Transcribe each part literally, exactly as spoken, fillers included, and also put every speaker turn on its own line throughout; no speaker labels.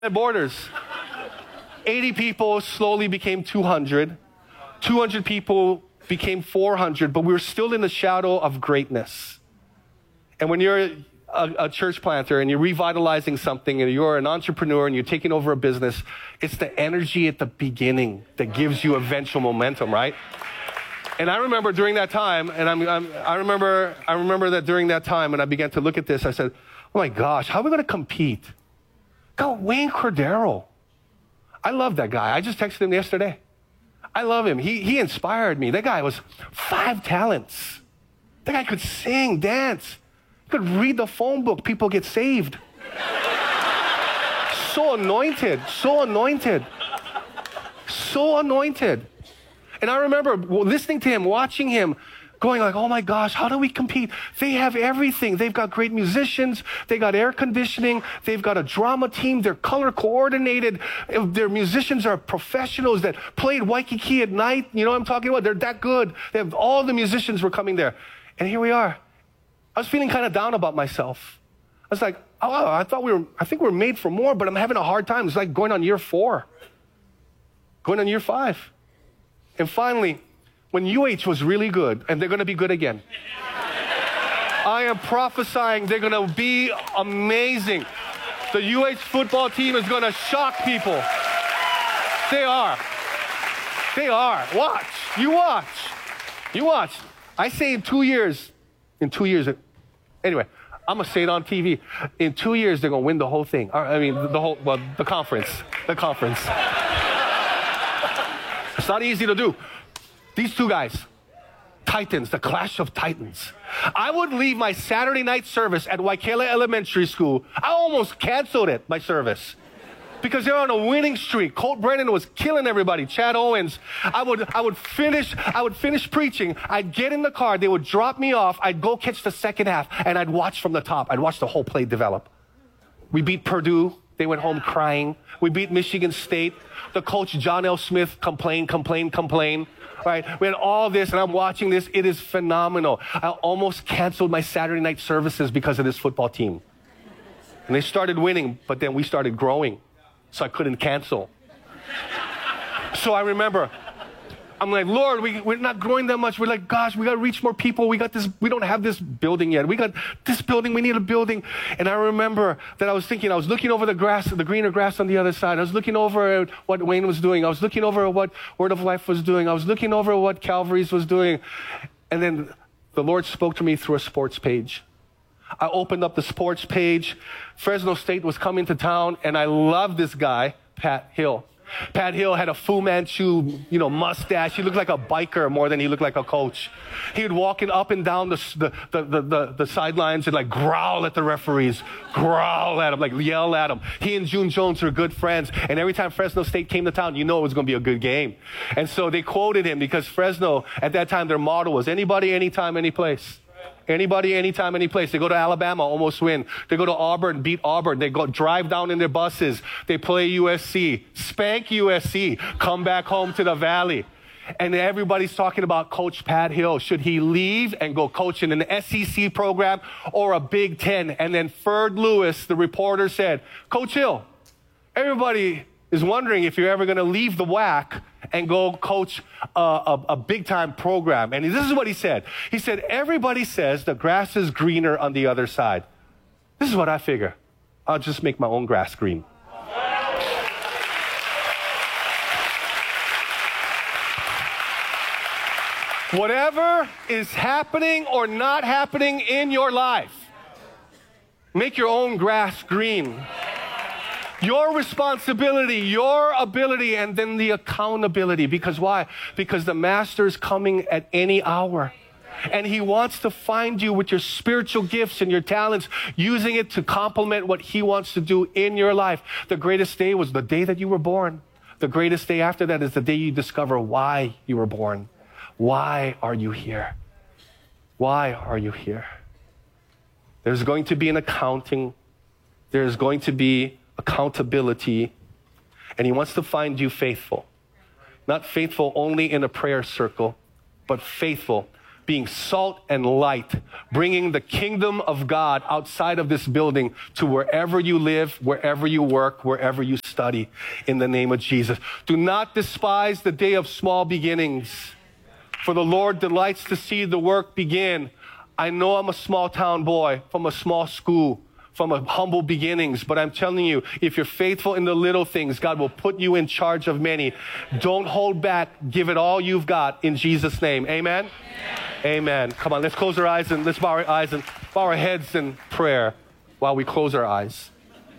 Borders. eighty people slowly became two hundred. two hundred people became four hundred, but we were still in the shadow of greatness. And when you're a, a church planter and you're revitalizing something and you're an entrepreneur and you're taking over a business, it's the energy at the beginning that gives you eventual momentum, right? And I remember during that time, and I'm, I'm, I remember I remember that during that time when I began to look at this, I said, oh my gosh, how are we going to compete? Got Wayne Cordero. I love that guy. I just texted him yesterday. I love him. He, he inspired me. That guy was five talents. That guy could sing, dance. He could read the phone book. People get saved. So anointed, so anointed, so anointed. And I remember listening to him, watching him, going like, oh my gosh, how do we compete? They have everything. They've got great musicians. They got air conditioning. They've got a drama team. They're color coordinated. Their musicians are professionals that played Waikiki at night. You know what I'm talking about? They're that good. They have all the musicians were coming there. And here we are. I was feeling kind of down about myself. I was like, oh, I thought we were, I think we we're made for more, but I'm having a hard time. It's like going on year four, going on year five. And finally, when U H was really good, and they're going to be good again. I am prophesying they're going to be amazing. The U H football team is going to shock people. They are. They are. Watch. You watch. You watch. I say in two years, in two years, anyway, I'm going to say it on T V. In two years, they're going to win the whole thing. I mean, the whole, well, the conference. The conference. It's not easy to do. These two guys, Titans, the clash of Titans. I would leave my Saturday night service at Waikele Elementary School. I almost canceled it, my service, because they're on a winning streak. Colt Brennan was killing everybody. Chad Owens. I would, I would finish, I would finish preaching. I'd get in the car. They would drop me off. I'd go catch the second half, and I'd watch from the top. I'd watch the whole play develop. We beat Purdue. They went home crying. We beat Michigan State. The coach, John L. Smith, complained, complained, complained. Right? We had all this, and I'm watching this. It is phenomenal. I almost canceled my Saturday night services because of this football team. And they started winning, but then we started growing, so I couldn't cancel. So I remember, I'm like, Lord, we, we're not growing that much. We're like, gosh, we got to reach more people. We got this, we don't have this building yet. We got this building. We need a building. And I remember that I was thinking, I was looking over the grass, the greener grass on the other side. I was looking over at what Wayne was doing. I was looking over at what Word of Life was doing. I was looking over at what Calvary's was doing. And then the Lord spoke to me through a sports page. I opened up the sports page. Fresno State was coming to town, and I loved this guy, Pat Hill. Pat Hill had a Fu Manchu, you know, mustache. He looked like a biker more than he looked like a coach. He would walk in up and down the, the, the, the, the, the sidelines and like growl at the referees, growl at them, like yell at them. He and June Jones were good friends. And every time Fresno State came to town, you know it was going to be a good game. And so they quoted him because Fresno, at that time, their motto was anybody, anytime, any place. Anybody, anytime, any place. They go to Alabama, almost win. They go to Auburn, beat Auburn. They go drive down in their buses. They play U S C, spank U S C, come back home to the Valley. And everybody's talking about Coach Pat Hill. Should he leave and go coach in an S E C program or a Big Ten? And then Ferd Lewis, the reporter, said, Coach Hill, everybody is wondering if you're ever going to leave the W A C and go coach a, a, a big-time program. And this is what he said. He said, everybody says the grass is greener on the other side. This is what I figure. I'll just make my own grass green. Whatever is happening or not happening in your life, make your own grass green. Your responsibility, your ability, and then the accountability. Because why? Because the master is coming at any hour. And he wants to find you with your spiritual gifts and your talents, using it to complement what he wants to do in your life. The greatest day was the day that you were born. The greatest day after that is the day you discover why you were born. Why are you here? Why are you here? There's going to be an accounting. There's going to be accountability, and he wants to find you faithful. Not faithful only in a prayer circle, but faithful being salt and light, bringing the kingdom of God outside of this building to wherever you live, wherever you work, wherever you study, in the name of Jesus. Do not despise the day of small beginnings, for the Lord delights to see the work begin. I know I'm a small town boy from a small school, from a humble beginnings, but I'm telling you, if you're faithful in the little things, God will put you in charge of many. Don't hold back. Give it all you've got in Jesus' name. Amen? Amen. Amen. Come on, let's close our eyes and let's bow our eyes and bow our heads in prayer while we close our eyes.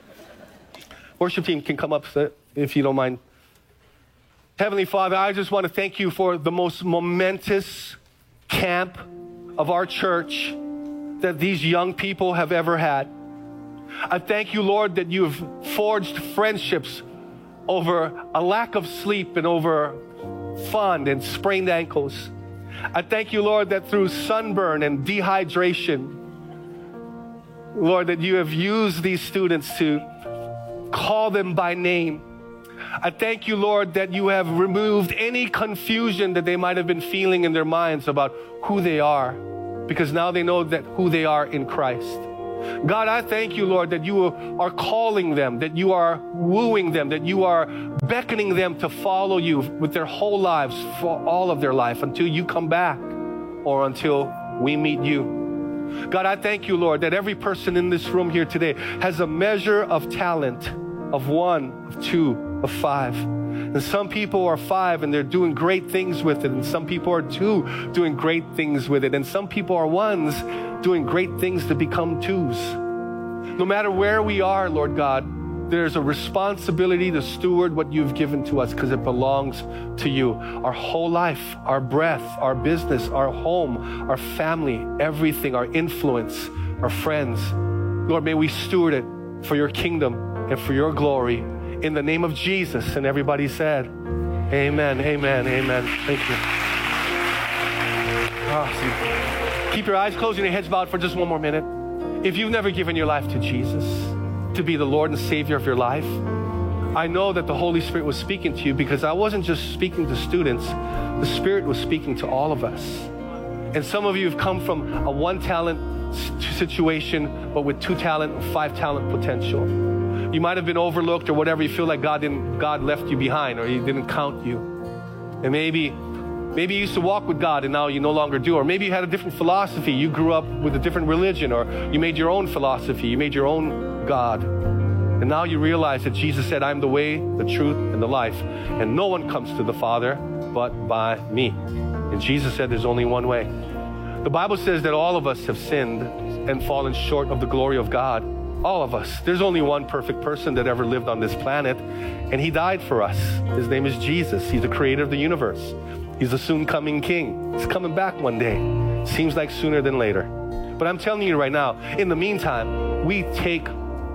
Worship team can come up if you don't mind. Heavenly Father, I just want to thank you for the most momentous camp of our church that these young people have ever had. I thank you, Lord, that you have forged friendships over a lack of sleep and over fun and sprained ankles. I thank you, Lord, that through sunburn and dehydration, Lord, that you have used these students to call them by name. I thank you, Lord, that you have removed any confusion that they might have been feeling in their minds about who they are, because now they know that who they are in Christ. God, I thank you, Lord, that you are calling them, that you are wooing them, that you are beckoning them to follow you with their whole lives, for all of their life, until you come back or until we meet you. God, I thank you, Lord, that every person in this room here today has a measure of talent, of one, of two, of five. And some people are five and they're doing great things with it. And some people are two doing great things with it. And some people are ones doing great things to become twos. No matter where we are, Lord God, there's a responsibility to steward what you've given to us because it belongs to you. Our whole life, our breath, our business, our home, our family, everything, our influence, our friends. Lord, may we steward it for your kingdom and for your glory. In the name of Jesus. And everybody said, amen, amen, amen. Thank you. Awesome. Keep your eyes closed and your heads bowed for just one more minute. If you've never given your life to Jesus, to be the Lord and Savior of your life, I know that the Holy Spirit was speaking to you, because I wasn't just speaking to students. The Spirit was speaking to all of us. And some of you have come from a one talent situation, but with two talent, five talent potential. You might have been overlooked or whatever. You feel like God didn't, God left you behind, or He didn't count you. And maybe, maybe you used to walk with God and now you no longer do. Or maybe you had a different philosophy. You grew up with a different religion, or you made your own philosophy. You made your own God. And now you realize that Jesus said, I'm the way, the truth, and the life. And no one comes to the Father but by me. And Jesus said there's only one way. The Bible says that all of us have sinned and fallen short of the glory of God. All of us. There's only one perfect person that ever lived on this planet, and He died for us. His name is Jesus. He's the creator of the universe. He's the soon coming King. He's coming back one day. Seems like sooner than later. But I'm telling you right now, in the meantime, we take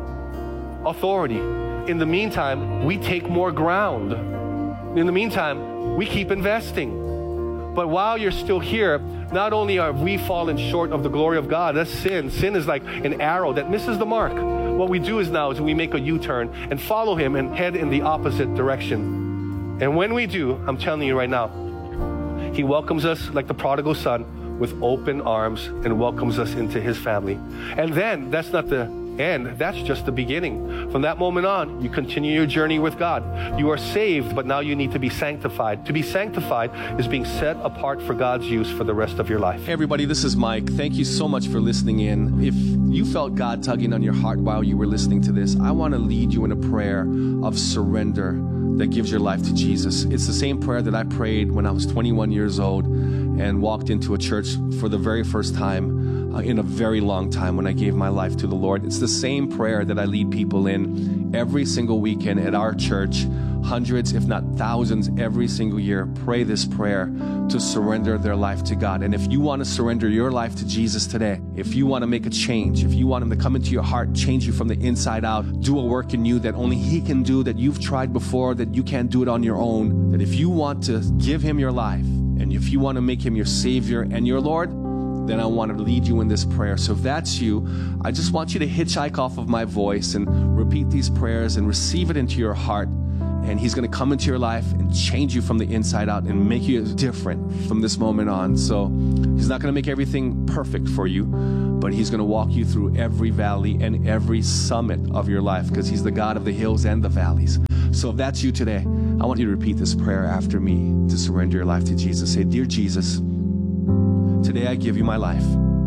authority. In the meantime, we take more ground. In the meantime, we keep investing. But while you're still here, not only are we fallen short of the glory of God, that's sin. Sin is like an arrow that misses the mark. What we do is now is we make a U-turn and follow Him and head in the opposite direction. And when we do, I'm telling you right now, He welcomes us like the prodigal son with open arms and welcomes us into His family. And then that's not the end. That's just the beginning. From that moment on, you continue your journey with God. You are saved, but now you need to be sanctified. To be sanctified is being set apart for God's use for the rest of your life.
Hey everybody, this is Mike. Thank you so much for listening in. If you felt God tugging on your heart while you were listening to this, I want to lead you in a prayer of surrender that gives your life to Jesus. It's the same prayer that I prayed when I was twenty-one years old and walked into a church for the very first time uh, in a very long time when I gave my life to the Lord. It's the same prayer that I lead people in every single weekend at our church. Hundreds, if not thousands, every single year pray this prayer to surrender their life to God. And if you want to surrender your life to Jesus today, if you want to make a change, if you want Him to come into your heart, change you from the inside out, do a work in you that only He can do, that you've tried before, that you can't do it on your own, that if you want to give Him your life, and if you want to make Him your Savior and your Lord, then I want to lead you in this prayer. So if that's you, I just want you to hitchhike off of my voice and repeat these prayers and receive it into your heart and he's going to come into your life and change you from the inside out and make you different from this moment on. So he's not going to make everything perfect for you, but he's going to walk you through every valley and every summit of your life, because he's the God of the hills and the valleys. So if that's you today, I want you to repeat this prayer after me to surrender your life to Jesus. Say, "Dear Jesus, today I give you my life.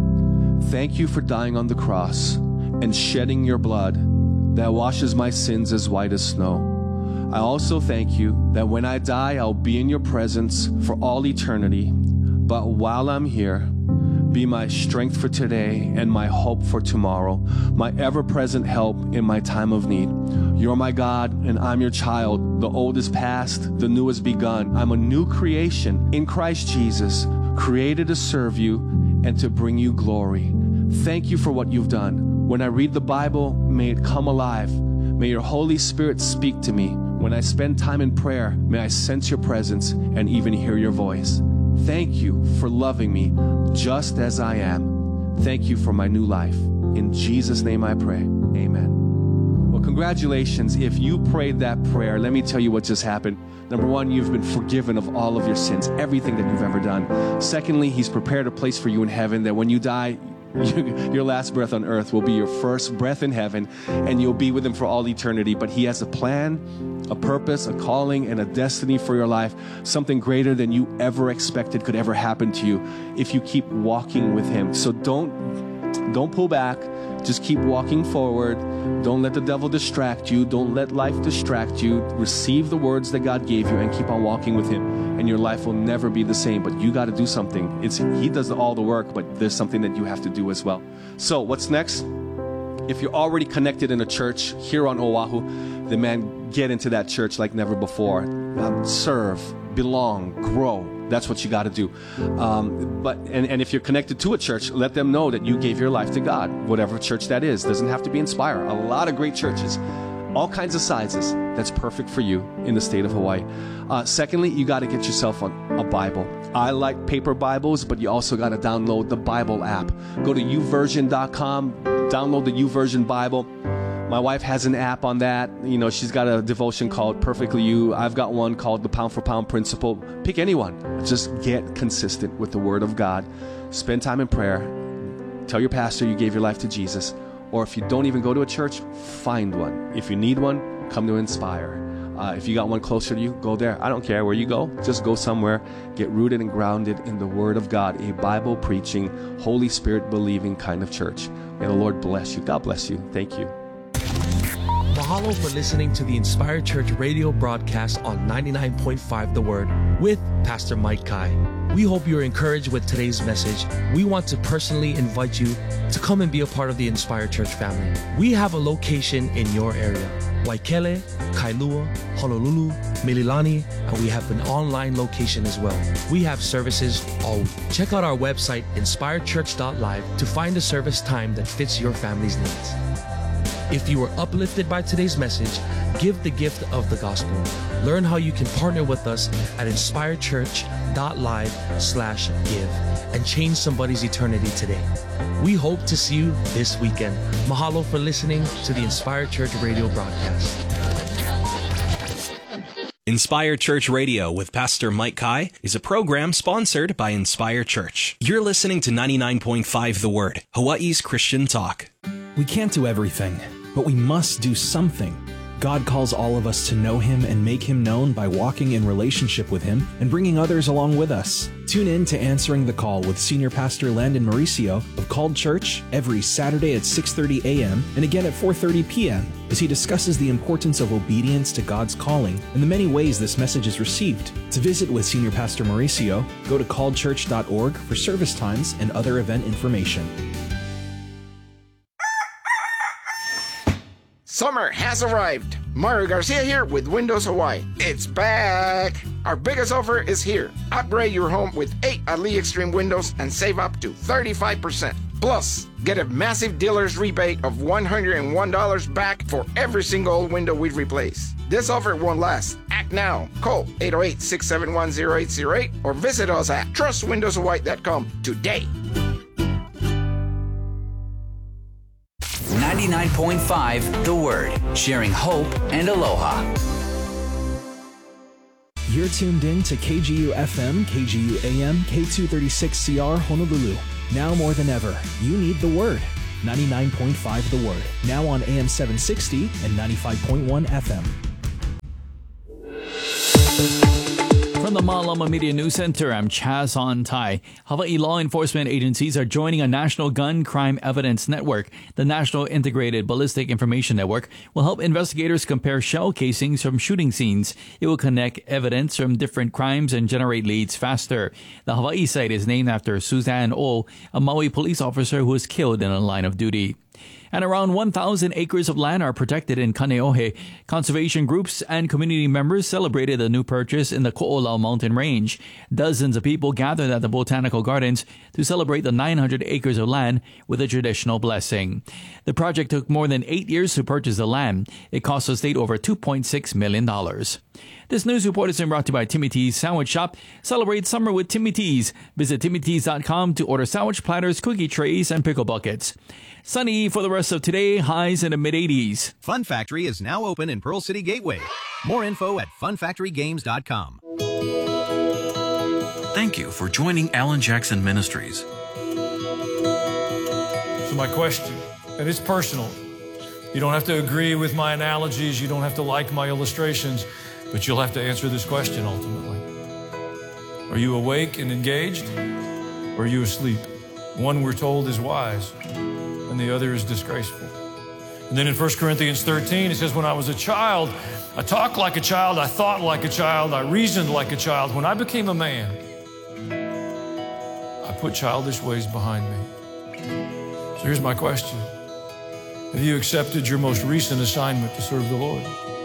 Thank you for dying on the cross and shedding your blood that washes my sins as white as snow. I also thank you that when I die, I'll be in your presence for all eternity. But while I'm here, be my strength for today and my hope for tomorrow, my ever-present help in my time of need. You're my God, and I'm your child. The old is past, the new has begun. I'm a new creation in Christ Jesus, created to serve you and to bring you glory. Thank you for what you've done. When I read the Bible, may it come alive. May your Holy Spirit speak to me. When I spend time in prayer, may I sense your presence and even hear your voice. Thank you for loving me just as I am. Thank you for my new life. In Jesus' name I pray. Amen. Well, congratulations. If you prayed that prayer, let me tell you what just happened. Number one, you've been forgiven of all of your sins, everything that you've ever done. Secondly, he's prepared a place for you in heaven that when you die, your last breath on earth will be your first breath in heaven, and you'll be with him for all eternity. But he has a plan, a purpose, a calling, and a destiny for your life, something greater than you ever expected could ever happen to you if you keep walking with him. So don't don't pull back. Just keep walking forward. Don't let the devil distract you. Don't let life distract you. Receive the words that God gave you and keep on walking with him, and your life will never be the same. But you got to do something. It's he does all the work, but there's something that you have to do as well. So what's next? If you're already connected in a church here on Oahu, then man, get into that church like never before. Um, serve, belong, grow. That's what you got to do. Um, but and, and if you're connected to a church, let them know that you gave your life to God, whatever church that is. Doesn't have to be Inspire. A lot of great churches, all kinds of sizes. That's perfect for you in the state of Hawaii. Uh, secondly, you got to get yourself on a Bible. I like paper Bibles, but you also got to download the Bible app. Go to u version dot com, download the YouVersion Bible. My wife has an app on that. You know, she's got a devotion called Perfectly You. I've got one called the Pound for Pound Principle. Pick anyone. Just get consistent with the Word of God. Spend time in prayer. Tell your pastor you gave your life to Jesus. Or if you don't even go to a church, find one. If you need one, come to Inspire. Uh, if you got one closer to you, go there. I don't care where you go. Just go somewhere. Get rooted and grounded in the Word of God. A Bible-preaching, Holy Spirit-believing kind of church. May the Lord bless you. God bless you. Thank you.
Mahalo for listening to the Inspired Church radio broadcast on ninety-nine point five The Word with Pastor Mike Kai. We hope you are encouraged with today's message. We want to personally invite you to come and be a part of the Inspired Church family. We have a location in your area: Waikele, Kailua, Honolulu, Mililani, and we have an online location as well. We have services all week. Check out our website, inspired church dot live, to find a service time that fits your family's needs. If you were uplifted by today's message, give the gift of the gospel. Learn how you can partner with us at inspired church dot live slash give and change somebody's eternity today. We hope to see you this weekend. Mahalo for listening to the Inspired Church radio broadcast.
Inspire Church Radio with Pastor Mike Kai is a program sponsored by Inspire Church. You're listening to ninety-nine point five The Word, Hawaii's Christian talk.
We can't do everything, but we must do something. God calls all of us to know Him and make Him known by walking in relationship with Him and bringing others along with us. Tune in to Answering the Call with Senior Pastor Landon Mauricio of Called Church every Saturday at six thirty a.m. and again at four thirty p.m. as he discusses the importance of obedience to God's calling and the many ways this message is received. To visit with Senior Pastor Mauricio, go to called church dot org for service times and other event information.
Summer has arrived. Mario Garcia here with Windows Hawaii. It's back! Our biggest offer is here. Upgrade your home with eight Ali Extreme windows and save up to thirty-five percent. Plus, get a massive dealer's rebate of one hundred one dollars back for every single old window we replace. This offer won't last. Act now. Call eight oh eight, six seven one, oh eight oh eight or visit us at trust windows hawaii dot com today.
ninety-nine point five The Word, sharing hope and aloha.
You're tuned in to K G U F M, K G U A M, K two thirty-six C R Honolulu. Now more than ever, you need the Word. ninety-nine point five The Word. Now on A M seven sixty and ninety-five point one F M.
From the Malama Media News Center, I'm Chaz On Tai. Hawaii law enforcement agencies are joining a national gun crime evidence network. The National Integrated Ballistic Information Network will help investigators compare shell casings from shooting scenes. It will connect evidence from different crimes and generate leads faster. The Hawaii site is named after Suzanne Oh, a Maui police officer who was killed in a line of duty. And around one thousand acres of land are protected in Kaneohe. Conservation groups and community members celebrated the new purchase in the Ko'olau mountain range. Dozens of people gathered at the Botanical Gardens to celebrate the nine hundred acres of land with a traditional blessing. The project took more than eight years to purchase the land. It cost the state over two point six million dollars. This news report is brought to you by Timmy T's Sandwich Shop. Celebrate summer with Timmy T's. Visit timmy tees dot com to order sandwich platters, cookie trays, and pickle buckets. Sunny for the rest of today, highs in the mid eighties.
Fun Factory is now open in Pearl City Gateway. More info at fun factory games dot com.
Thank you for joining Alan Jackson Ministries.
So my question, and it's personal. You don't have to agree with my analogies. You don't have to like my illustrations, but you'll have to answer this question ultimately. Are you awake and engaged, or are you asleep? One, we're told, is wise, and the other is disgraceful. And then in First Corinthians thirteen, it says, when I was a child, I talked like a child, I thought like a child, I reasoned like a child. When I became a man, I put childish ways behind me. So here's my question. Have you accepted your most recent assignment to serve the Lord?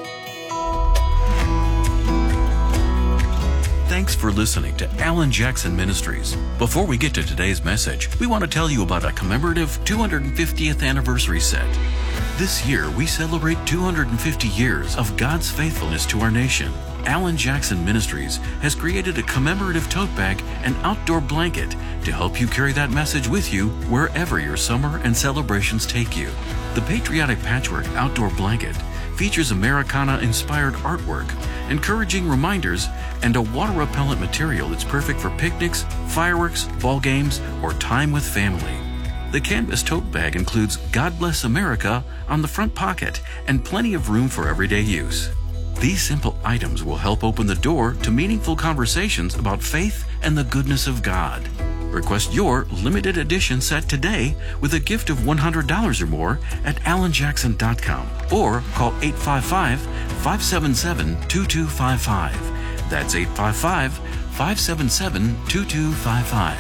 Thanks for listening to Alan Jackson Ministries. Before we get to today's message, we want to tell you about a commemorative two hundred fiftieth anniversary set. This year, we celebrate two hundred fifty years of God's faithfulness to our nation. Alan Jackson Ministries has created a commemorative tote bag and outdoor blanket to help you carry that message with you wherever your summer and celebrations take you. The Patriotic Patchwork Outdoor Blanket features Americana-inspired artwork, encouraging reminders, and a water-repellent material that's perfect for picnics, fireworks, ball games, or time with family. The canvas tote bag includes God Bless America on the front pocket and plenty of room for everyday use. These simple items will help open the door to meaningful conversations about faith and the goodness of God. Request your limited edition set today with a gift of one hundred dollars or more at alan jackson dot com or call eight five five, five seven seven, two two five five. That's eight five five, five seven seven, two two five five.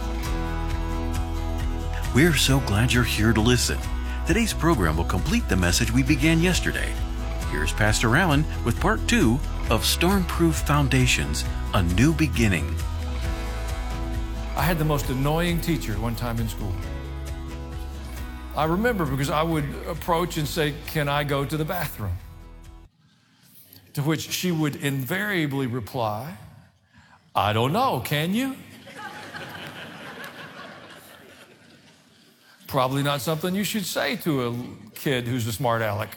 We're so glad you're here to listen. Today's program will complete the message we began yesterday. Here's Pastor Allen with part two of Stormproof Foundations, A New Beginning.
I had the most annoying teacher one time in school. I remember because I would approach and say, can I go to the bathroom? To which she would invariably reply, I don't know, can you? Probably not something you should say to a kid who's a smart aleck.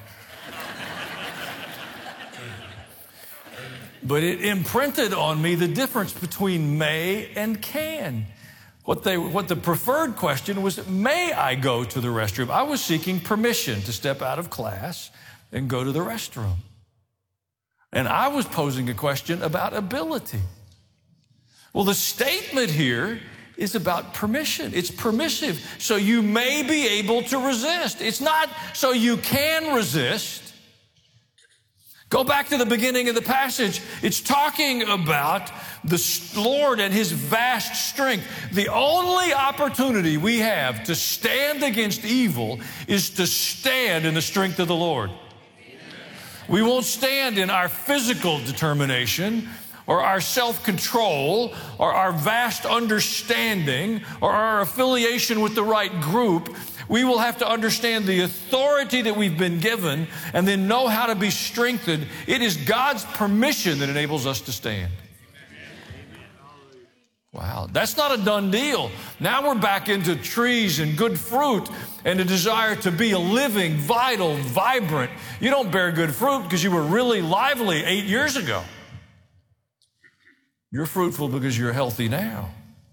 But it imprinted on me the difference between may and can. What, they, what the preferred question was, may I go to the restroom? I was seeking permission to step out of class and go to the restroom. And I was posing a question about ability. Well, the statement here is about permission. It's permissive, so you may be able to resist. It's not so you can resist. Go back to the beginning of the passage. It's talking about the Lord and His vast strength. The only opportunity we have to stand against evil is to stand in the strength of the Lord. We won't stand in our physical determination or our self-control or our vast understanding or our affiliation with the right group. We will have to understand the authority that we've been given and then know how to be strengthened. It is God's permission that enables us to stand. Wow, that's not a done deal. Now we're back into trees and good fruit and a desire to be a living, vital, vibrant. You don't bear good fruit because you were really lively eight years ago. You're fruitful because you're healthy now.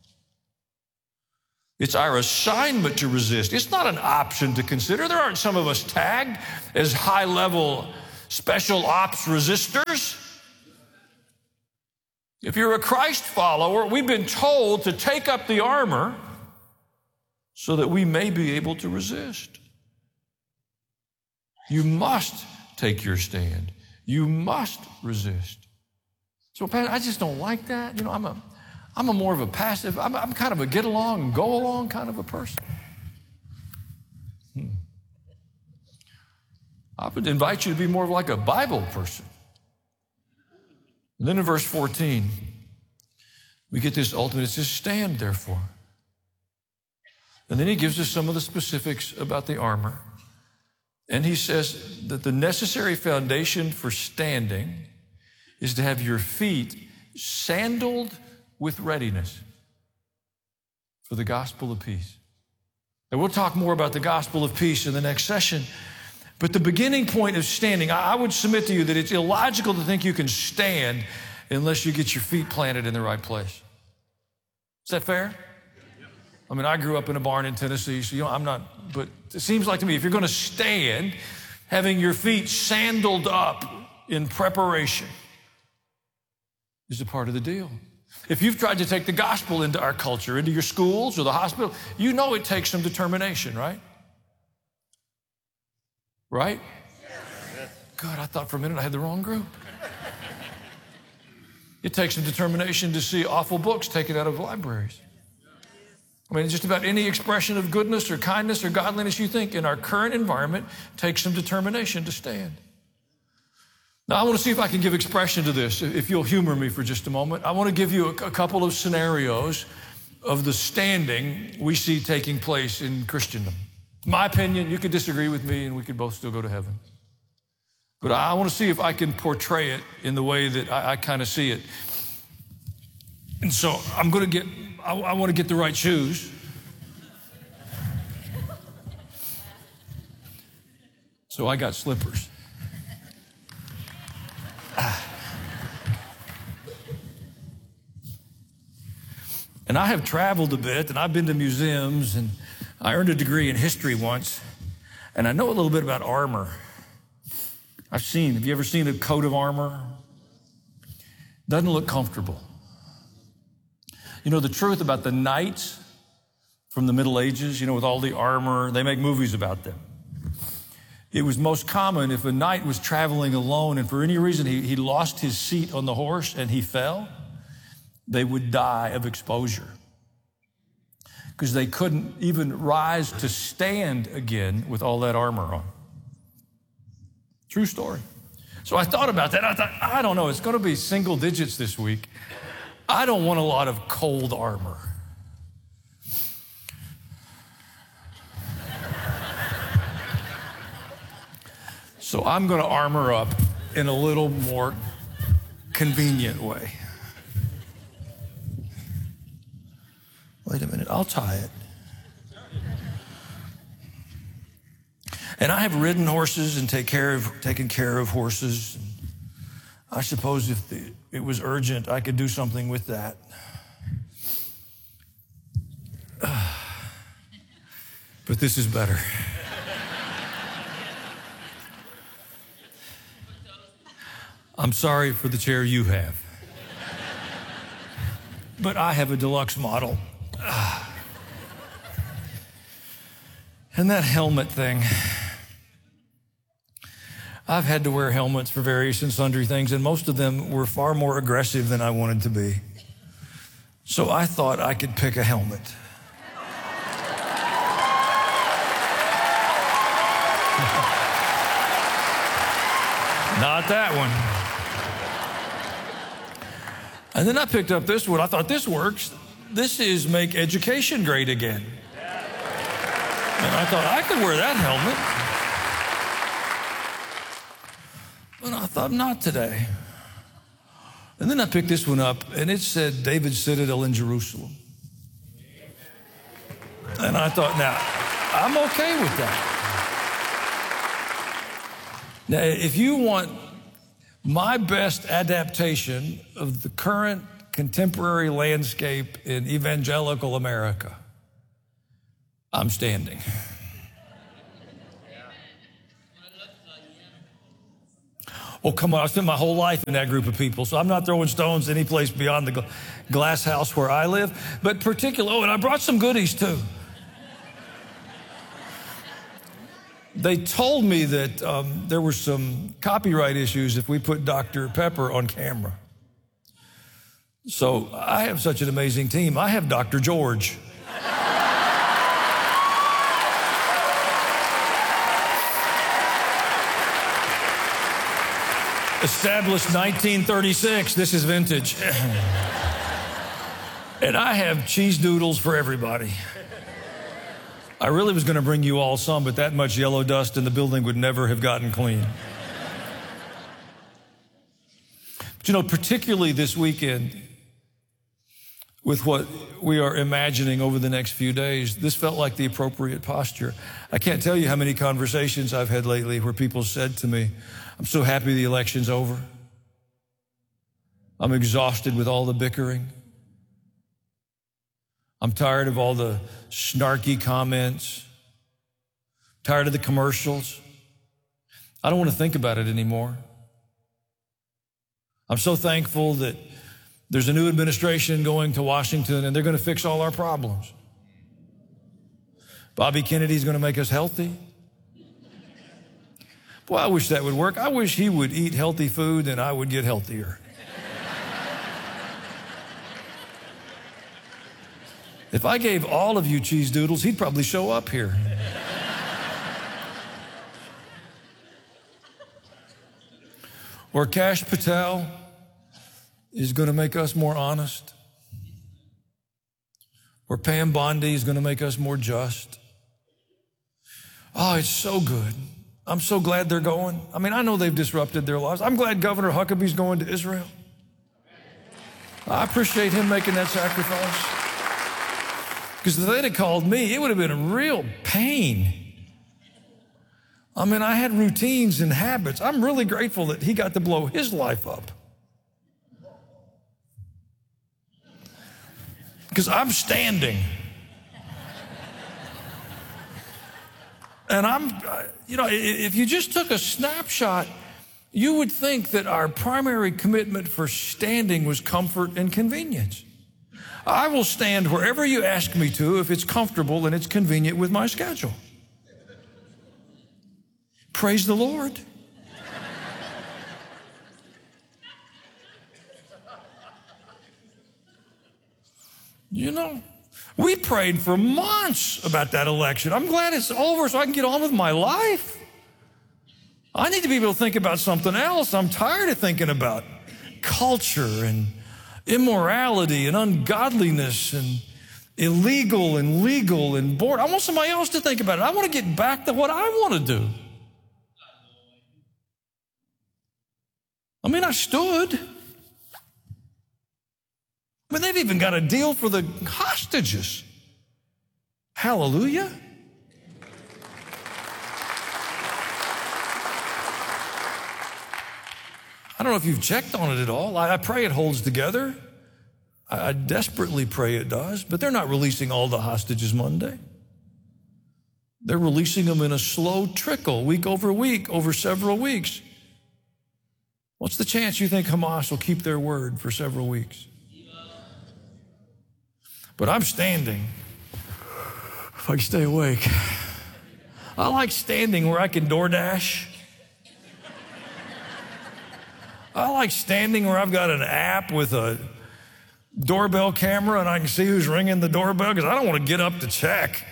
It's our assignment to resist. It's not an option to consider. There aren't some of us tagged as high-level special ops resistors. If you're a Christ follower, we've been told to take up the armor so that we may be able to resist. You must take your stand. You must resist. So, Pastor, I just don't like that. You know, I'm a, I'm a more of a passive, I'm, I'm kind of a get along and go along kind of a person. Hmm. I would invite you to be more of like a Bible person. And then in verse fourteen, we get this ultimate, it says, stand therefore. And then he gives us some of the specifics about the armor. And he says that the necessary foundation for standing is to have your feet sandaled with readiness for the gospel of peace. And we'll talk more about the gospel of peace in the next session. But the beginning point of standing, I would submit to you that it's illogical to think you can stand unless you get your feet planted in the right place. Is that fair? I mean, I grew up in a barn in Tennessee, so you know, I'm not, but it seems like to me, if you're going to stand, having your feet sandaled up in preparation is a part of the deal. If you've tried to take the gospel into our culture, into your schools or the hospital, you know it takes some determination, right? Right? Yes. God, I thought for a minute I had the wrong group. It takes some determination to see awful books taken out of libraries. I mean, just about any expression of goodness or kindness or godliness you think in our current environment takes some determination to stand. Now, I want to see if I can give expression to this, if you'll humor me for just a moment. I want to give you a, a couple of scenarios of the standing we see taking place in Christendom. My opinion, you could disagree with me and we could both still go to heaven. But I want to see if I can portray it in the way that I, I kind of see it. And so I'm going to get, I, I want to get the right shoes. So I got slippers. And I have traveled a bit, and I've been to museums, and I earned a degree in history once, and I know a little bit about armor. I've seen, have you ever seen a coat of armor? Doesn't look comfortable. You know the truth about the knights from the Middle Ages, you know, with all the armor, they make movies about them. It was most common if a knight was traveling alone and for any reason he, he lost his seat on the horse and he fell, they would die of exposure because they couldn't even rise to stand again with all that armor on. True story. So I thought about that. I thought, I don't know, it's going to be single digits this week. I don't want a lot of cold armor. So I'm going to armor up in a little more convenient way. Wait a minute, I'll tie it. And I have ridden horses and take care of, taken care of horses. I suppose if the, it was urgent, I could do something with that. But this is better. I'm sorry for the chair you have. But I have a deluxe model. And that helmet thing. I've had to wear helmets for various and sundry things, and most of them were far more aggressive than I wanted to be. So I thought I could pick a helmet. Not that one. And then I picked up this one. I thought, this works. This is make education great again. And I thought, I could wear that helmet. But I thought, not today. And then I picked this one up, and it said David's Citadel in Jerusalem. And I thought, now, I'm okay with that. Now, if you want my best adaptation of the current contemporary landscape in evangelical America, I'm standing. Oh, come on, I spent my whole life in that group of people, so I'm not throwing stones any place beyond the gl- glass house where I live. But particularly, oh, and I brought some goodies too. They told me that um, there were some copyright issues if we put Doctor Pepper on camera. So I have such an amazing team. I have Doctor George. Established nineteen thirty-six. This is vintage. And I have cheese doodles for everybody. I really was going to bring you all some, but that much yellow dust in the building would never have gotten clean. But you know, particularly this weekend, with what we are imagining over the next few days, this felt like the appropriate posture. I can't tell you how many conversations I've had lately where people said to me, I'm so happy the election's over. I'm exhausted with all the bickering. I'm tired of all the snarky comments, tired of the commercials. I don't want to think about it anymore. I'm so thankful that there's a new administration going to Washington and they're going to fix all our problems. Bobby Kennedy's going to make us healthy. Boy, I wish that would work. I wish he would eat healthy food and I would get healthier. If I gave all of you cheese doodles, he'd probably show up here. Or Kash Patel is going to make us more honest. Or Pam Bondi is going to make us more just. Oh, it's so good. I'm so glad they're going. I mean, I know they've disrupted their lives. I'm glad Governor Huckabee's going to Israel. I appreciate him making that sacrifice. Because if they'd have called me, it would have been a real pain. I mean, I had routines and habits. I'm really grateful that he got to blow his life up. Because I'm standing. And I'm, you know, if you just took a snapshot, you would think that our primary commitment for standing was comfort and convenience. I will stand wherever you ask me to if it's comfortable and it's convenient with my schedule. Praise the Lord. You know, we prayed for months about that election. I'm glad it's over so I can get on with my life. I need to be able to think about something else. I'm tired of thinking about culture and immorality and ungodliness and illegal and legal and bored. I want somebody else to think about it. I want to get back to what I want to do. I mean, I stood. I mean, they've even got a deal for the hostages. Hallelujah. I don't know if you've checked on it at all. I pray it holds together. I desperately pray it does, but they're not releasing all the hostages Monday. They're releasing them in a slow trickle, week over week, over several weeks. What's the chance you think Hamas will keep their word for several weeks? But I'm standing. If I can stay awake. I like standing where I can DoorDash. I like standing where I've got an app with a doorbell camera and I can see who's ringing the doorbell because I don't want to get up to check.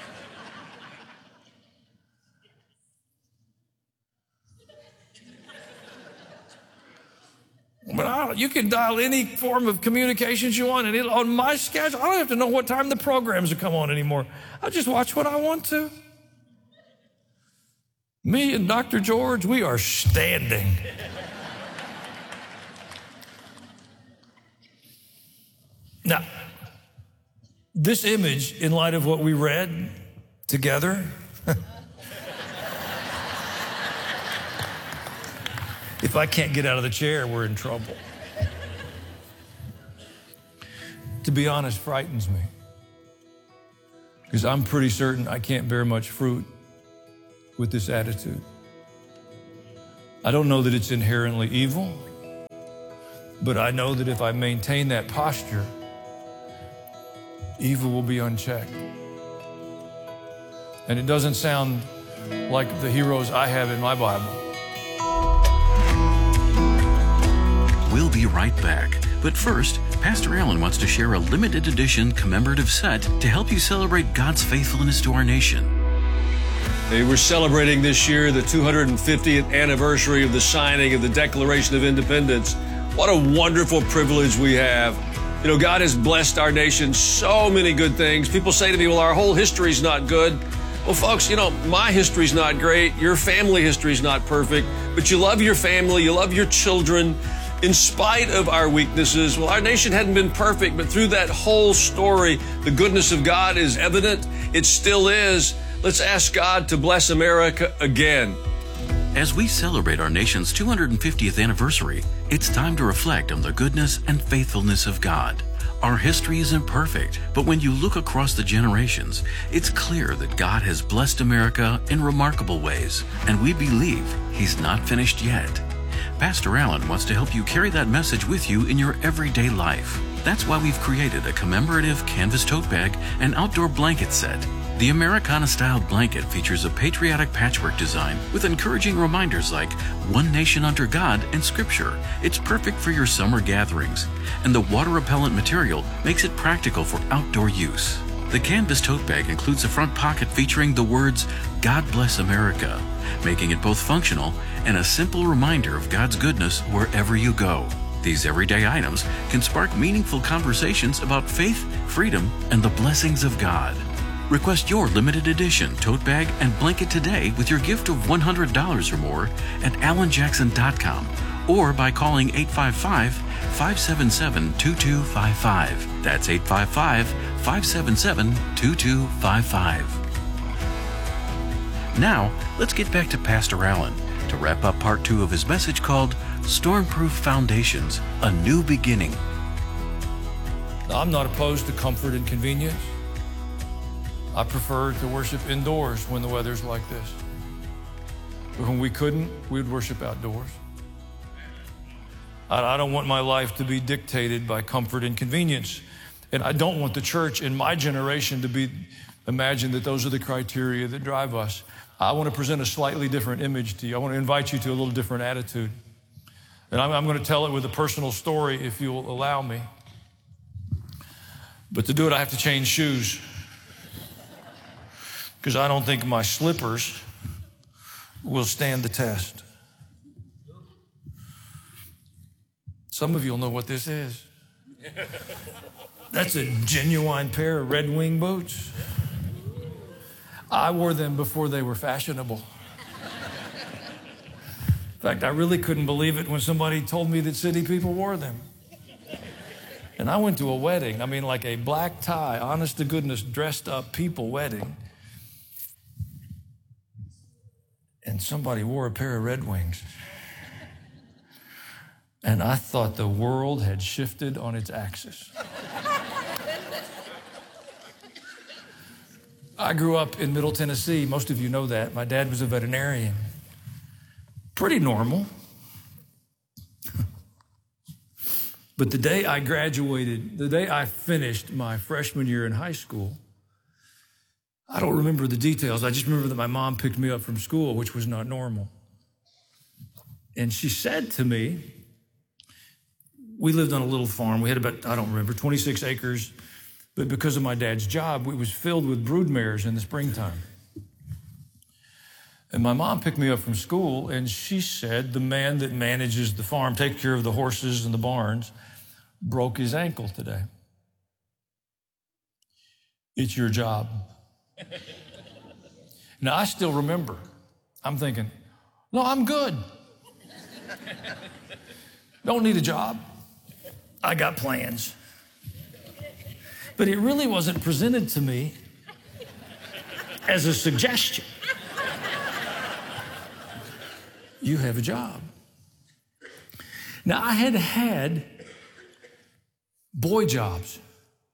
But I, you can dial any form of communications you want, and it, on my schedule, I don't have to know what time the programs will come on anymore. I just watch what I want to. Me and Doctor George, we are standing. Now, this image, in light of what we read together, if I can't get out of the chair, we're in trouble. to be honest, frightens me. Because I'm pretty certain I can't bear much fruit with this attitude. I don't know that it's inherently evil, but I know that if I maintain that posture, evil will be unchecked. And it doesn't sound like the heroes I have in my Bible.
We'll be right back. But first, Pastor Allen wants to share a limited edition commemorative set to help you celebrate God's faithfulness to our nation.
Hey, we're celebrating this year the two hundred fiftieth anniversary of the signing of the Declaration of Independence. What a wonderful privilege we have. You know, God has blessed our nation so many good things. People say to me, well, our whole history's not good. Well, folks, you know, my history's not great. Your family history's not perfect, but you love your family, you love your children. In spite of our weaknesses, well, our nation hadn't been perfect, but through that whole story, the goodness of God is evident. It still is. Let's ask God to bless America again.
As we celebrate our nation's two hundred fiftieth anniversary, it's time to reflect on the goodness and faithfulness of God. Our history isn't perfect, but when you look across the generations, it's clear that God has blessed America in remarkable ways, and we believe He's not finished yet. Pastor Allen wants to help you carry that message with you in your everyday life. That's why we've created a commemorative canvas tote bag and outdoor blanket set. The Americana-style blanket features a patriotic patchwork design with encouraging reminders like one nation under God and Scripture. It's perfect for your summer gatherings, and the water-repellent material makes it practical for outdoor use. The canvas tote bag includes a front pocket featuring the words, God Bless America, making it both functional and a simple reminder of God's goodness wherever you go. These everyday items can spark meaningful conversations about faith, freedom, and the blessings of God. Request your limited edition tote bag and blanket today with your gift of one hundred dollars or more at allen jackson dot com or by calling eight five five, five seven seven, two two five five. That's eight five five, five seven seven, two two five five. Now, let's get back to Pastor Allen to wrap up part two of his message called Stormproof Foundations, A New Beginning.
Now, I'm not opposed to comfort and convenience. I prefer to worship indoors when the weather's like this. But when we couldn't, we'd worship outdoors. I, I don't want my life to be dictated by comfort and convenience. And I don't want the church in my generation to be, imagine that those are the criteria that drive us. I want to present a slightly different image to you. I want to invite you to a little different attitude. And I'm, I'm going to tell it with a personal story if you'll allow me. But to do it, I have to change shoes. Because I don't think my slippers will stand the test. Some of you will know what this is. That's a genuine pair of Red Wing boots. I wore them before they were fashionable. In fact, I really couldn't believe it when somebody told me that city people wore them. And I went to a wedding, I mean like a black tie, honest to goodness, dressed up people wedding. And somebody wore a pair of Red Wings. And I thought the world had shifted on its axis. I grew up in Middle Tennessee. Most of you know that. My dad was a veterinarian. Pretty normal. But the day I graduated, the day I finished my freshman year in high school, I don't remember the details. I just remember that my mom picked me up from school, which was not normal. And she said to me, we lived on a little farm. We had about, I don't remember, twenty-six acres. But because of my dad's job, it was filled with broodmares in the springtime. And my mom picked me up from school, and she said, the man that manages the farm, takes care of the horses and the barns, broke his ankle today. It's your job. Now, I still remember. I'm thinking, no, I'm good. Don't need a job. I got plans. But it really wasn't presented to me as a suggestion. You have a job. Now, I had had boy jobs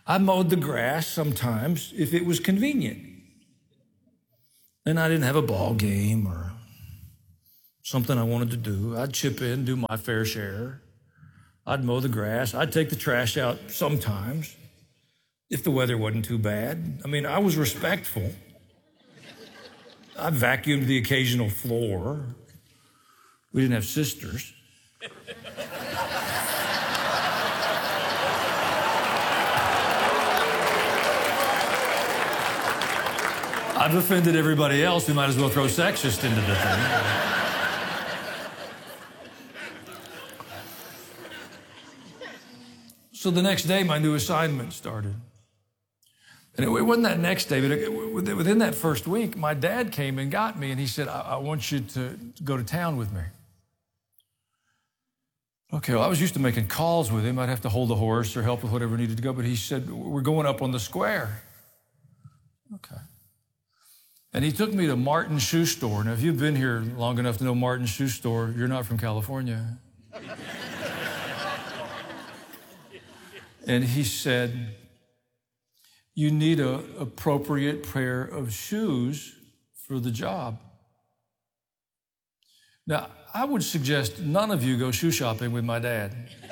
I mowed the grass sometimes if it was convenient. And I didn't have a ball game or something I wanted to do. I'd chip in, do my fair share. I'd mow the grass. I'd take the trash out sometimes if the weather wasn't too bad. I mean, I was respectful. I vacuumed the occasional floor. We didn't have sisters. I've offended everybody else. We might as well throw sexist into the thing. So the next day, my new assignment started. And it wasn't that next day, but within that first week, my dad came and got me, and he said, I, I want you to go to town with me. Okay, well, I was used to making calls with him. I'd have to hold the horse or help with whatever needed to go, but he said, we're going up on the square. Okay. And he took me to Martin's Shoe Store. Now, if you've been here long enough to know Martin's Shoe Store, you're not from California. And he said, you need an appropriate pair of shoes for the job. Now, I would suggest none of you go shoe shopping with my dad.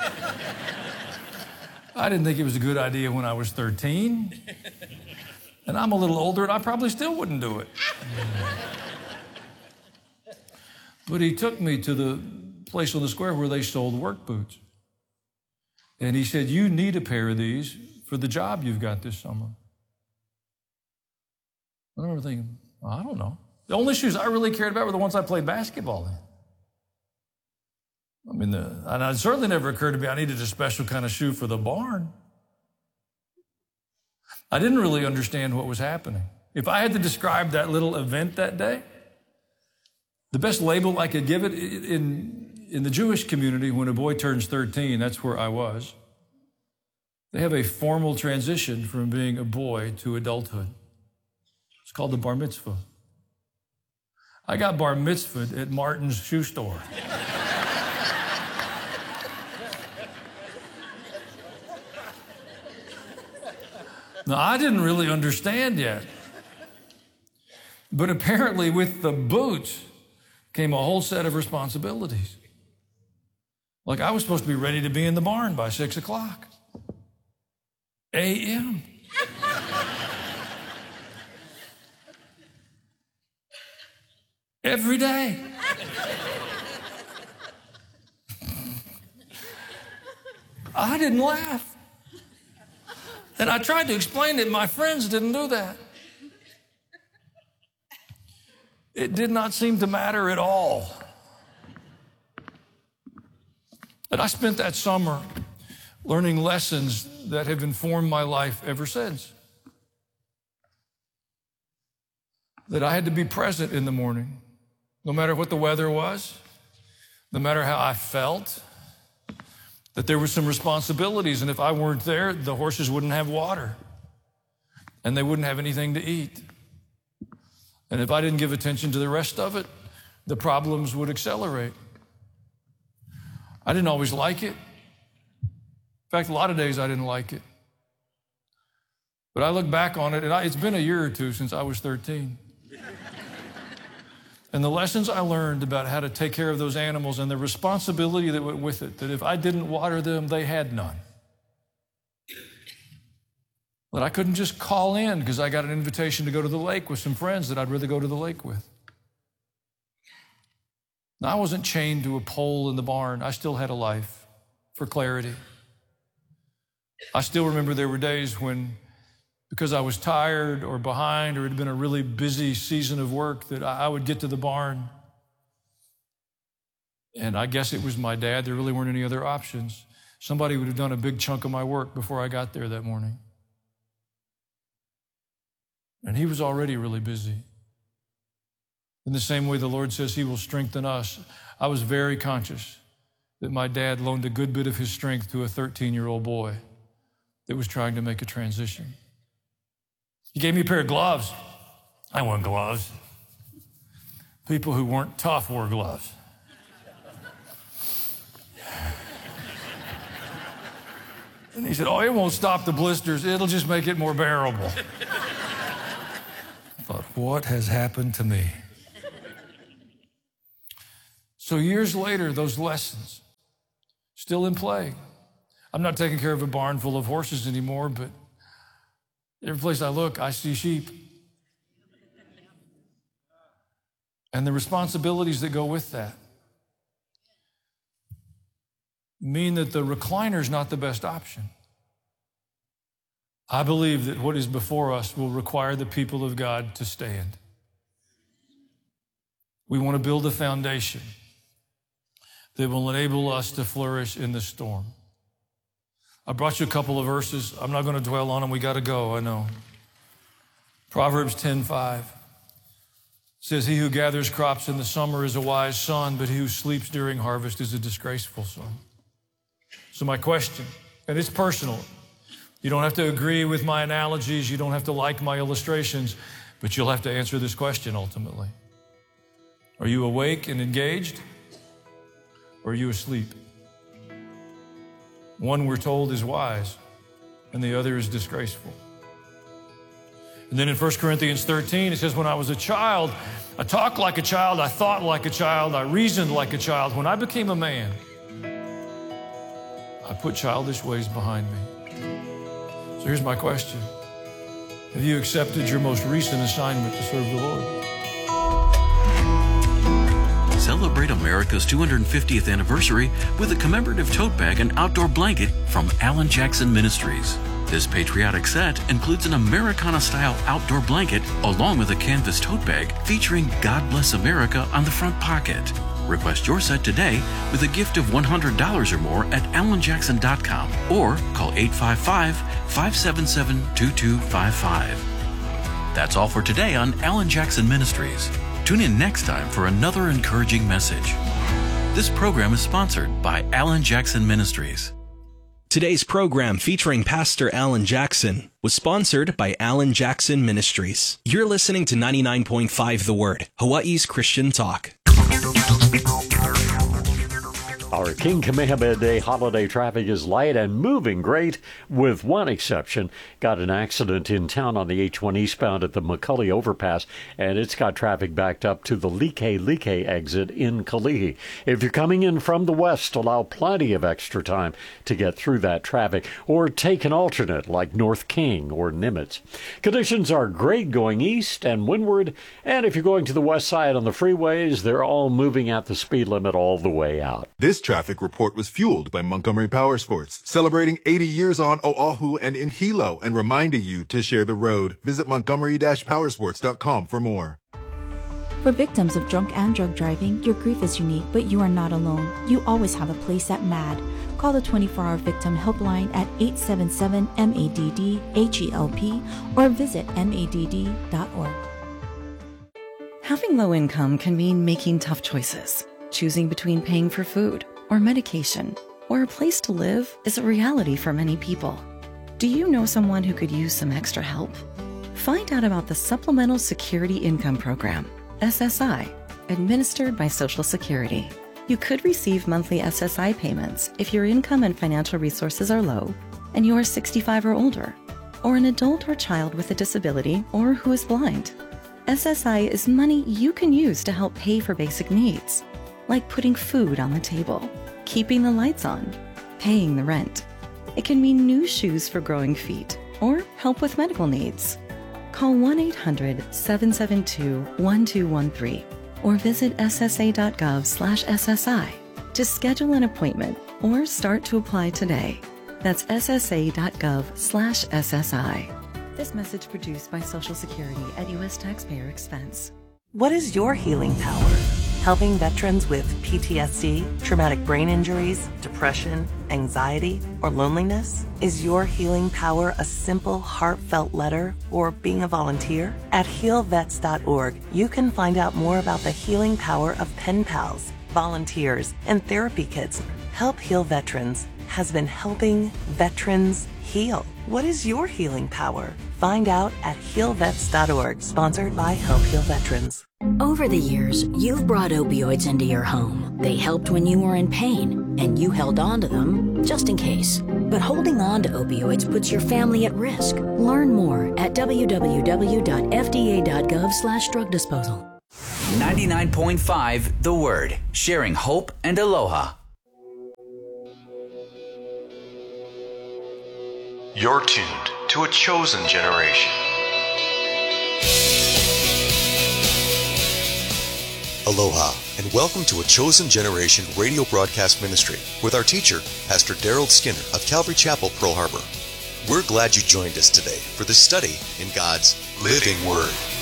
I didn't think it was a good idea when I was thirteen. And I'm a little older, and I probably still wouldn't do it. But he took me to the place on the square where they sold work boots. And he said, you need a pair of these for the job you've got this summer. I remember thinking, well, I don't know. The only shoes I really cared about were the ones I played basketball in. I mean, the, and it certainly never occurred to me I needed a special kind of shoe for the barn. I didn't really understand what was happening. If I had to describe that little event that day, the best label I could give it, in, in the Jewish community, when a boy turns thirteen, that's where I was, they have a formal transition from being a boy to adulthood. It's called the bar mitzvah. I got bar mitzvahed at Martin's Shoe Store. Now, I didn't really understand yet. But apparently with the boots came a whole set of responsibilities. Like I was supposed to be ready to be in the barn by six o'clock a m Every day. I didn't laugh. And I tried to explain it. My friends didn't do that. It did not seem to matter at all. And I spent that summer learning lessons that have informed my life ever since. That I had to be present in the morning, no matter what the weather was, no matter how I felt. That there were some responsibilities, and if I weren't there, the horses wouldn't have water, and they wouldn't have anything to eat. And if I didn't give attention to the rest of it, the problems would accelerate. I didn't always like it. In fact, a lot of days I didn't like it. But I look back on it, and I, it's been a year or two since I was thirteen. And the lessons I learned about how to take care of those animals and the responsibility that went with it, that if I didn't water them, they had none. That I couldn't just call in because I got an invitation to go to the lake with some friends that I'd rather go to the lake with. Now, I wasn't chained to a pole in the barn. I still had a life, for clarity. I still remember there were days when, because I was tired or behind or it had been a really busy season of work, that I would get to the barn. And I guess it was my dad. There really weren't any other options. Somebody would have done a big chunk of my work before I got there that morning. And he was already really busy. In the same way the Lord says he will strengthen us, I was very conscious that my dad loaned a good bit of his strength to a thirteen-year-old boy that was trying to make a transition. He gave me a pair of gloves. I want gloves. People who weren't tough wore gloves. And he said, oh, it won't stop the blisters. It'll just make it more bearable. I thought, what has happened to me? So years later, those lessons still in play. I'm not taking care of a barn full of horses anymore, but every place I look, I see sheep. And the responsibilities that go with that mean that the recliner is not the best option. I believe that what is before us will require the people of God to stand. We want to build a foundation that will enable us to flourish in the storm. I brought you a couple of verses. I'm not going to dwell on them. We got to go, I know. Proverbs ten five says, he who gathers crops in the summer is a wise son, but he who sleeps during harvest is a disgraceful son. So my question, and it's personal. You don't have to agree with my analogies. You don't have to like my illustrations, but you'll have to answer this question ultimately. Are you awake and engaged, or are you asleep? One, we're told, is wise, and the other is disgraceful. And then in First Corinthians thirteen, it says, when I was a child, I talked like a child, I thought like a child, I reasoned like a child. When I became a man, I put childish ways behind me. So here's my question. Have you accepted your most recent assignment to serve the Lord?
Celebrate America's two hundred fiftieth anniversary with a commemorative tote bag and outdoor blanket from Alan Jackson Ministries. This patriotic set includes an Americana-style outdoor blanket along with a canvas tote bag featuring God Bless America on the front pocket. Request your set today with a gift of one hundred dollars or more at alan jackson dot com or call eight five five, five seven seven, two two five five. That's all for today on Alan Jackson Ministries. Tune in next time for another encouraging message. This program is sponsored by Alan Jackson Ministries.
Today's program featuring Pastor Alan Jackson was sponsored by Alan Jackson Ministries. You're listening to ninety-nine point five The Word, Hawaii's Christian Talk.
Our King Kamehameha Day holiday traffic is light and moving great, with one exception. Got an accident in town on the H one eastbound at the McCully overpass, and it's got traffic backed up to the Like-Like exit in Kalihi. If you're coming in from the west, allow plenty of extra time to get through that traffic, or take an alternate like North King or Nimitz. Conditions are great going east and windward, and if you're going to the west side on the freeways, they're all moving at the speed limit all the way out.
This traffic report was fueled by Montgomery Power Sports, celebrating eighty years on Oahu and in Hilo and reminding you to share the road. Visit montgomery dash powersports dot com for more.
For victims of drunk and drug driving, your grief is unique, but you are not alone. You always have a place at M A D. Call the twenty-four hour Victim Helpline at eight seven seven, M A D D, H E L P or visit M A D D dot org.
Having low income can mean making tough choices. Choosing between paying for food or medication or a place to live is a reality for many people. Do you know someone who could use some extra help? Find out about the Supplemental Security Income Program, S S I, administered by Social Security. You could receive monthly S S I payments if your income and financial resources are low and you are sixty-five or older, or an adult or child with a disability or who is blind. S S I is money you can use to help pay for basic needs, like putting food on the table, keeping the lights on, paying the rent. It can mean new shoes for growing feet or help with medical needs. Call one eight hundred, seven seven two, one two one three or visit S S A dot gov slash S S I to schedule an appointment or start to apply today. That's S S A dot gov slash S S I. This message produced by Social Security at U S taxpayer expense.
What is your healing power? Helping veterans with P T S D, traumatic brain injuries, depression, anxiety, or loneliness? Is your healing power a simple, heartfelt letter or being a volunteer? At heal vets dot org, you can find out more about the healing power of pen pals, volunteers, and therapy kits. Help Heal Veterans has been helping veterans heal. What is your healing power? Find out at heal vets dot org, sponsored by Help Heal Veterans.
Over the years, you've brought opioids into your home. They helped when you were in pain, and you held on to them just in case. but holding on to opioids puts your family at risk. Learn more at w w w dot f d a dot gov slash drug disposal.
ninety-nine point five The Word, sharing hope and aloha.
You're tuned to a chosen generation. Aloha, and welcome to a Chosen Generation radio broadcast ministry with our teacher, Pastor Daryl Skinner of Calvary Chapel, Pearl Harbor. We're glad you joined us today for this study in God's living Word.